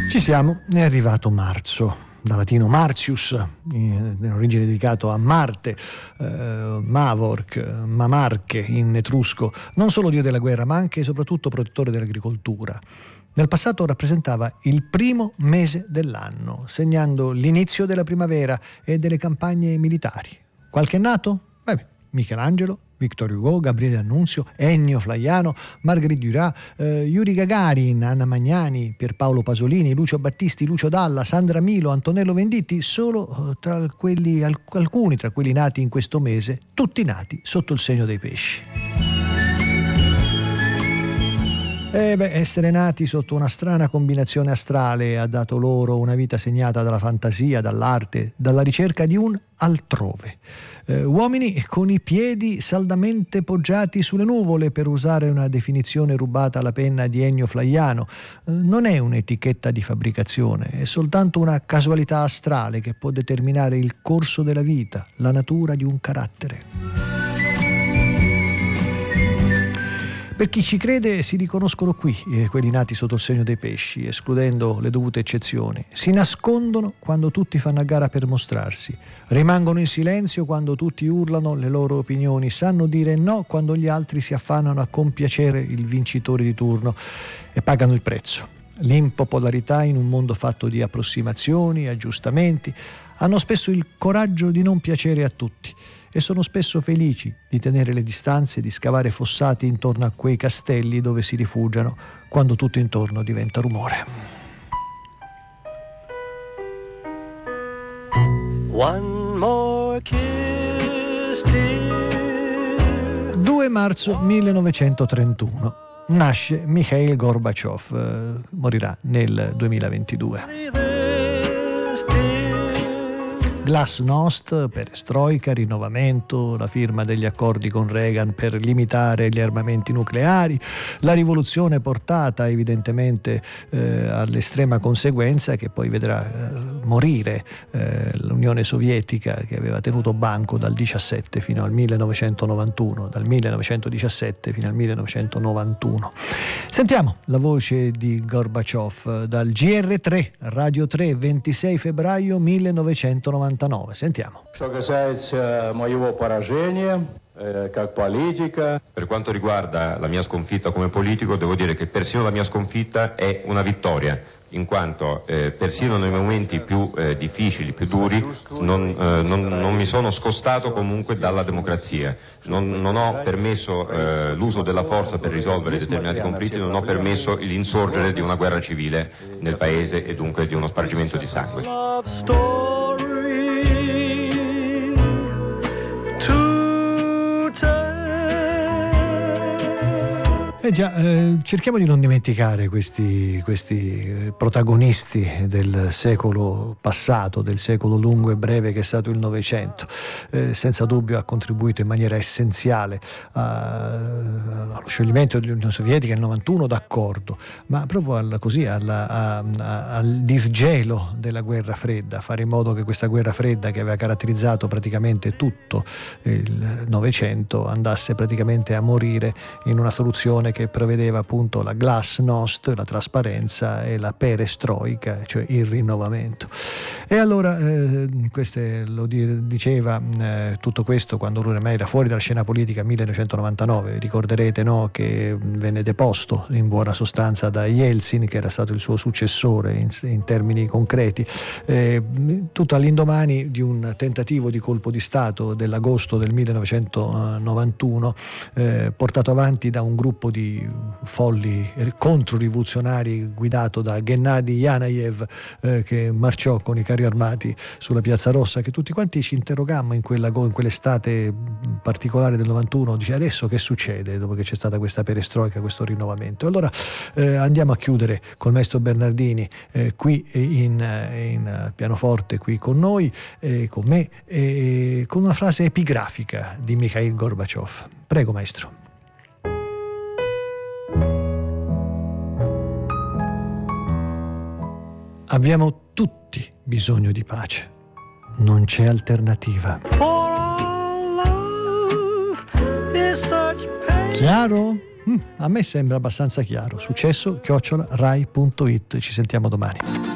Ci siamo, è arrivato marzo, da latino Martius, in origine dedicato a Marte, Mavork, Mamarche in etrusco, non solo dio della guerra ma anche e soprattutto protettore dell'agricoltura. Nel passato rappresentava il primo mese dell'anno, segnando l'inizio della primavera e delle campagne militari. Qualche nato? Michelangelo, Victor Hugo, Gabriele D'Annunzio, Ennio Flaiano, Marguerite Duras, Yuri Gagarin, Anna Magnani, Pierpaolo Pasolini, Lucio Battisti, Lucio Dalla, Sandra Milo, Antonello Venditti, solo alcuni tra quelli nati in questo mese, tutti nati sotto il segno dei pesci. Essere nati sotto una strana combinazione astrale ha dato loro una vita segnata dalla fantasia, dall'arte, dalla ricerca di un altrove. Uomini con i piedi saldamente poggiati sulle nuvole, per usare una definizione rubata alla penna di Ennio Flaiano. Non è un'etichetta di fabbricazione, è soltanto una casualità astrale che può determinare il corso della vita, la natura di un carattere. Per chi ci crede si riconoscono qui quelli nati sotto il segno dei pesci, escludendo le dovute eccezioni. Si nascondono quando tutti fanno a gara per mostrarsi, rimangono in silenzio quando tutti urlano le loro opinioni, sanno dire no quando gli altri si affannano a compiacere il vincitore di turno e pagano il prezzo. L'impopolarità in un mondo fatto di approssimazioni, aggiustamenti, hanno spesso il coraggio di non piacere a tutti e sono spesso felici di tenere le distanze, di scavare fossati intorno a quei castelli dove si rifugiano quando tutto intorno diventa rumore. One more kiss, dear. 2 marzo 1931 nasce Mikhail Gorbaciov, morirà nel 2022. Glasnost, perestroika, rinnovamento, la firma degli accordi con Reagan per limitare gli armamenti nucleari, la rivoluzione portata evidentemente all'estrema conseguenza che poi vedrà morire l'Unione Sovietica, che aveva tenuto banco dal 17 fino al 1991, dal 1917 fino al 1991. Sentiamo la voce di Gorbaciov dal GR3, Radio 3, 26 febbraio 1999. Sentiamo. Per quanto riguarda la mia sconfitta come politico, devo dire che persino la mia sconfitta è una vittoria, in quanto persino nei momenti più difficili, più duri, non mi sono scostato comunque dalla democrazia. Non ho permesso l'uso della forza per risolvere determinati conflitti, non ho permesso l'insorgere di una guerra civile nel paese e dunque di uno spargimento di sangue. Cerchiamo di non dimenticare questi protagonisti del secolo passato, del secolo lungo e breve che è stato il Novecento. Senza dubbio ha contribuito in maniera essenziale allo scioglimento dell'Unione Sovietica nel 91, d'accordo, ma proprio al disgelo della guerra fredda, fare in modo che questa guerra fredda, che aveva caratterizzato praticamente tutto il Novecento, andasse praticamente a morire in una soluzione che prevedeva appunto la glasnost, la trasparenza, e la perestroika, cioè il rinnovamento. E allora diceva tutto questo quando lui ormai era fuori dalla scena politica, 1999. Ricorderete, no, che venne deposto in buona sostanza da Yeltsin, che era stato il suo successore in termini concreti, tutto all'indomani di un tentativo di colpo di Stato dell'agosto del 1991, portato avanti da un gruppo di folli controrivoluzionari guidato da Gennady Yanayev, che marciò con i carri armati sulla Piazza Rossa, che tutti quanti ci interrogammo in quell'estate particolare del 91, dice adesso che succede dopo che c'è stata questa perestroika, questo rinnovamento. Allora andiamo a chiudere col maestro Bernardini qui in pianoforte qui con noi, con me, con una frase epigrafica di Mikhail Gorbaciov. Prego maestro. Abbiamo tutti bisogno di pace, non c'è alternativa. Chiaro? A me sembra abbastanza chiaro. Successo@rai.it. Ci sentiamo domani.